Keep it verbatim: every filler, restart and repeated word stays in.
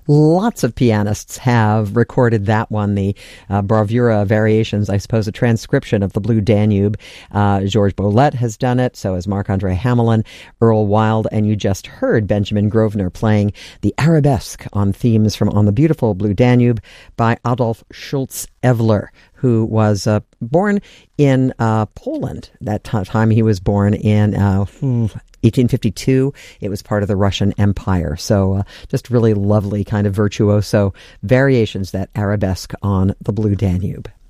Lots of pianists have recorded that one, the uh, bravura variations, I suppose, a transcription of the Blue Danube. Uh, Georges Boulez has done it, so has Marc-Andre Hamelin, Earl Wild, and you just heard Benjamin Grosvenor playing the arabesque on themes from On the Beautiful Blue Danube by Adolf Schultz-Evler, who was uh, born in uh, Poland. That t- time he was born in uh, eighteen fifty-two. It was part of the Russian Empire. So uh, just really lovely kind of virtuoso variations, that arabesque on the Blue Danube.